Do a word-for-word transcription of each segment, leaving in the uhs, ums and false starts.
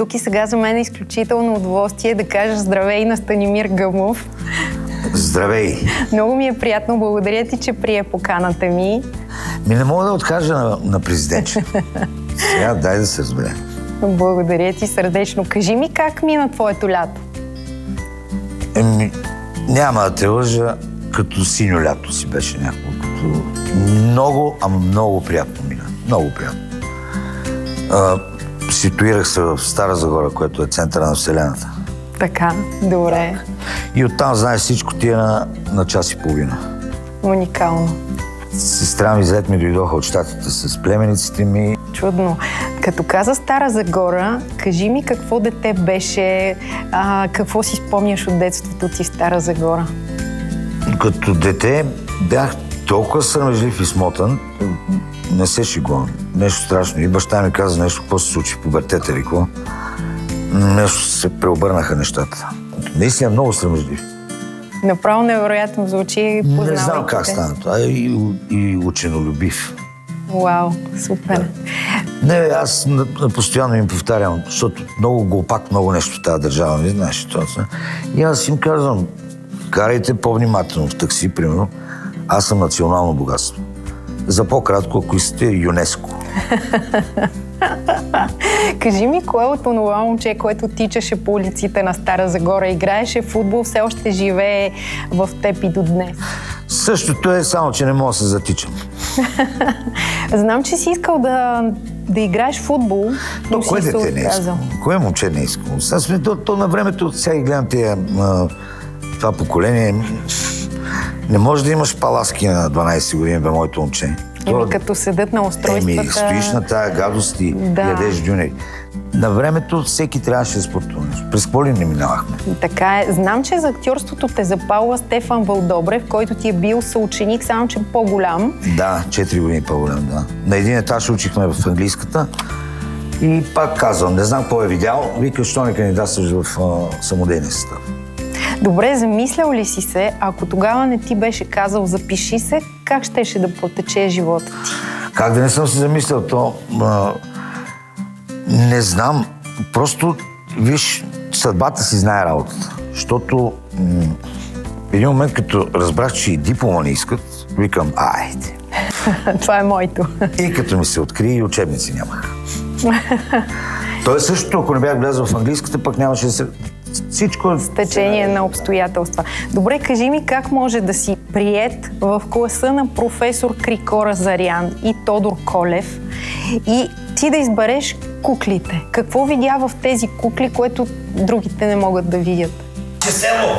тук и сега за мен е изключително удоволствие да кажа здравей на Станимир Гъмов. Здравей! Много ми е приятно, благодаря ти, че прие поканата ми. Ми не мога да откажа на, на президентче. Сега дай да се разбере. Благодаря ти сърдечно. Кажи ми как мина твоето лято? Еми, няма да те лъжа, като синьо лято си беше някакво. Като много, ама много приятно мина. Много приятно. А, ситуирах се в Стара Загора, което е центъра на Вселената. Така, добре. И оттам, знаеш, всичко ти е на, на час и половина. Уникално. Сестра ми зет ми дойдоха от щатите с племениците ми. Чудно. Като каза Стара Загора, кажи ми какво дете беше, а, какво си спомняш от детството ти в Стара Загора? Като дете бях толкова срамежлив и смотан, не се шегувам. Нещо страшно. И баща ми каза нещо, какво се случи в пубертета или какво. Нещо се преобърнаха нещата. Наистина много срамежлив. Направо невероятно звучи, познавайки. Не знам как стана това. И, и ученолюбив. Вау, супер. Да. Не, аз на, на постоянно им повтарям, защото много глупак, много нещо в тази държава, не знаеш това. И аз им казвам, карайте по-внимателно в такси, примерно. Аз съм национално богатство. За по-кратко, ако искате, ЮНЕСКО. Кажи ми, кое от онова момче, което тичаше по улиците на Стара Загора, играеше в футбол, все още живее в теб и до днес? Същото е, само че не мога да се затичам. Знам, че си искал да, да играеш в футбол, но кое си се дете не е искал? Кое момче не е искал? Сега то, то на времето, сега гледам тия, това поколение, не може да имаш паласки на дванайсет години, бе, моето момче. Еми, то, като седат на устройствата... Еми, стоиш на тая гадост и да. ядеш дюнери. На времето всеки трябваше да спортува. През какво ли не минавахме? Така е. Знам, че за актьорството те запалва Стефан Вълдобрев, който ти е бил съученик, само че по-голям. Да, четири години по-голям, да. На един етаж учихме в английската и пак казвам, не знам какво е видял, вика, що не кандидатстваш в а, самодейния състав. Добре, замислял ли си се, ако тогава не ти беше казал запиши се, как щеше да протече живота ти? Как да не съм се замислял, то а, не знам. Просто, виж, съдбата си знае работата. Защото м- в един момент, като разбрах, че и диплома не искат, викам, айде. Това е моето. И като ми се откри, и учебници нямах. То е същото, ако не бях влязъл в английската, пък нямаше да се... Всичко е... С течение на обстоятелства. Добре, кажи ми как може да си приет в класа на професор Крикора Зарян и Тодор Колев и ти да избереш куклите. Какво видя в тези кукли, което другите не могат да видят? Чесело!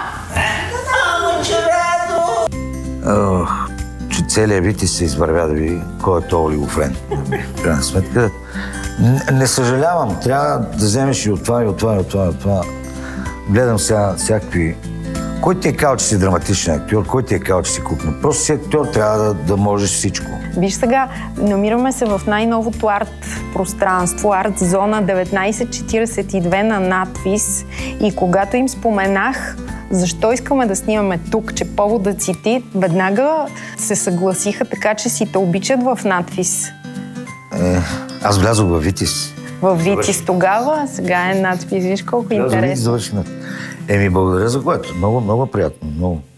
Ох, че целият вид ти се извървя да види кой е то олигофрен. В крайна сметка. Не съжалявам, трябва да вземеш и от това, и от това, и от това, и от това. Гледам сега всякакви... Кой ти е казал, че си драматичен актьор? Кой ти е казал, че си кукна? Просто си актьор, трябва да, да можеш всичко. Виж сега, намираме се в най-новото арт-пространство, арт-зона деветнайсет четирийсет и две на надпис. И когато им споменах защо искаме да снимаме тук, че поводът си ти, веднага се съгласиха, така че си те обичат в надпис. Е, аз влязох във Витис. Във Витис тогава, сега е надпис. Виж колко интересно. Завърших. Еми, благодаря за което. Много, много приятно. Много.